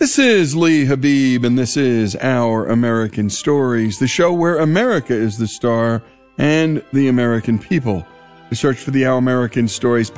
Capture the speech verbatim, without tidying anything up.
This is Lee Habib, and this is Our American Stories, the show where America is the star and the American people. The search for the Our American Stories